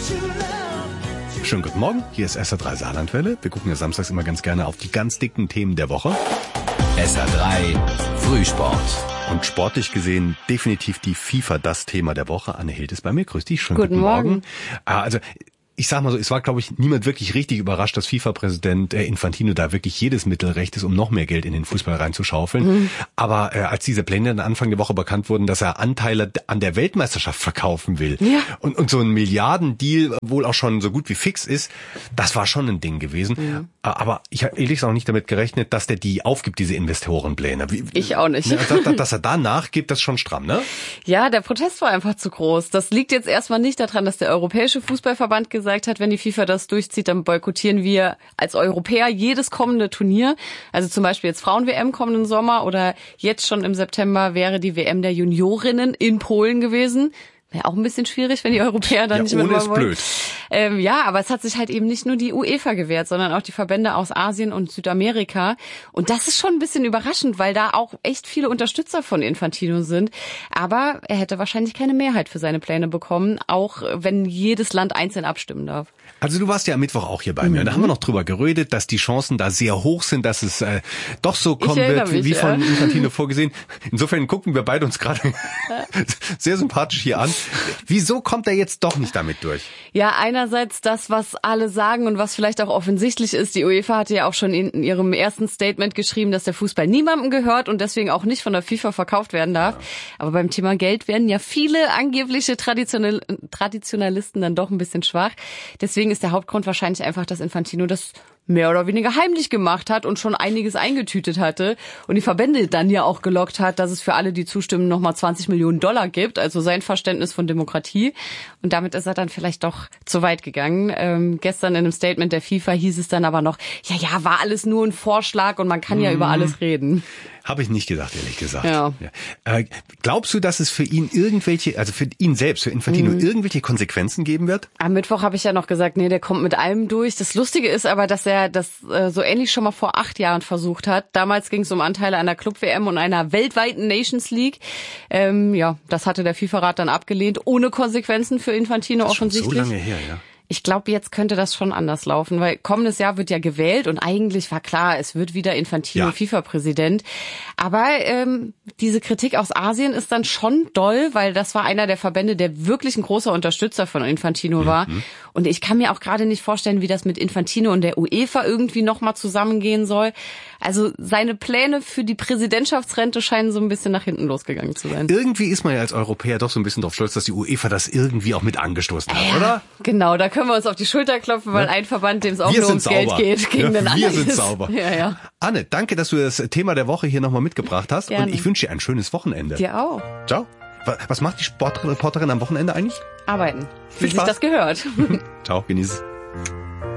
Schönen guten Morgen, hier ist SR3 Saarlandwelle. Wir gucken ja samstags immer ganz gerne auf die ganz dicken Themen der Woche. SR3 Frühsport. Und sportlich gesehen definitiv die FIFA das Thema der Woche. Anne Hild ist bei mir. Grüß dich. Schönen Guten Morgen. Also ich sag mal so, es war, glaube ich, niemand wirklich richtig überrascht, dass FIFA-Präsident Infantino da wirklich jedes Mittel recht ist, um noch mehr Geld in den Fußball reinzuschaufeln. Aber als diese Pläne dann Anfang der Woche bekannt wurden, dass er Anteile an der Weltmeisterschaft verkaufen will und so ein Milliardendeal wohl auch schon so gut wie fix ist, das war schon ein Ding gewesen. Ja. Aber ich habe ehrlich gesagt auch nicht damit gerechnet, dass der die aufgibt, diese Investorenpläne. Ich auch nicht. Dass er da nachgibt, das ist schon stramm, ne? Ja, der Protest war einfach zu groß. Das liegt jetzt erstmal nicht daran, dass der Europäische Fußballverband gesagt hat, wenn die FIFA das durchzieht, dann boykottieren wir als Europäer jedes kommende Turnier. Also zum Beispiel jetzt Frauen-WM kommenden Sommer oder jetzt schon im September wäre die WM der Juniorinnen in Polen gewesen. Wäre auch ein bisschen schwierig, wenn die Europäer dann nicht mitmachen wollen. Ohne ist blöd. Ja, aber es hat sich halt eben nicht nur die UEFA gewehrt, sondern auch die Verbände aus Asien und Südamerika. Und das ist schon ein bisschen überraschend, weil da auch echt viele Unterstützer von Infantino sind. Aber er hätte wahrscheinlich keine Mehrheit für seine Pläne bekommen, auch wenn jedes Land einzeln abstimmen darf. Also du warst ja am Mittwoch auch hier bei mir. Da haben wir noch drüber geredet, dass die Chancen da sehr hoch sind, dass es doch so kommen wird, wie von Infantino vorgesehen. Insofern gucken wir beide uns gerade sehr sympathisch hier an. Wieso kommt er jetzt doch nicht damit durch? Ja, einerseits das, was alle sagen und was vielleicht auch offensichtlich ist. Die UEFA hatte ja auch schon in ihrem ersten Statement geschrieben, dass der Fußball niemandem gehört und deswegen auch nicht von der FIFA verkauft werden darf. Ja. Aber beim Thema Geld werden ja viele angebliche Traditionalisten dann doch ein bisschen schwach. Deswegen ist der Hauptgrund wahrscheinlich einfach, dass Infantino das mehr oder weniger heimlich gemacht hat und schon einiges eingetütet hatte und die Verbände dann ja auch gelockt hat, dass es für alle, die zustimmen, nochmal 20 Millionen Dollar gibt, also sein Verständnis von Demokratie. Und damit ist er dann vielleicht doch zu weit gegangen. Gestern in einem Statement der FIFA hieß es dann aber noch, ja, war alles nur ein Vorschlag und man kann ja über alles reden. Habe ich nicht gedacht, ehrlich gesagt. Ja. Glaubst du, dass es für ihn also für ihn selbst, für Infantino, irgendwelche Konsequenzen geben wird? Am Mittwoch habe ich ja noch gesagt, nee, der kommt mit allem durch. Das Lustige ist aber, dass er das so ähnlich schon mal vor 8 Jahren versucht hat. Damals ging es um Anteile einer Club-WM und einer weltweiten Nations League. Das hatte der FIFA-Rat dann abgelehnt, ohne Konsequenzen für Infantino offensichtlich. Das ist schon so lange her, ja. Ich glaube, jetzt könnte das schon anders laufen, weil kommendes Jahr wird ja gewählt und eigentlich war klar, es wird wieder Infantino FIFA-Präsident. Aber diese Kritik aus Asien ist dann schon doll, weil das war einer der Verbände, der wirklich ein großer Unterstützer von Infantino war. Und ich kann mir auch gerade nicht vorstellen, wie das mit Infantino und der UEFA irgendwie nochmal zusammengehen soll. Also seine Pläne für die Präsidentschaftsrente scheinen so ein bisschen nach hinten losgegangen zu sein. Irgendwie ist man ja als Europäer doch so ein bisschen drauf stolz, dass die UEFA das irgendwie auch mit angestoßen hat, oder? Genau, da können wir uns auf die Schulter klopfen, weil ein Verband, dem es auch nur ums Geld geht, gegen den anderen. Wir sind sauber. Ja. Anne, danke, dass du das Thema der Woche hier nochmal mitgebracht hast. Gerne. Und ich wünsche dir ein schönes Wochenende. Dir auch. Ciao. Was macht die Sportreporterin am Wochenende eigentlich? Arbeiten. Wie sich das gehört. Ciao, genieß es.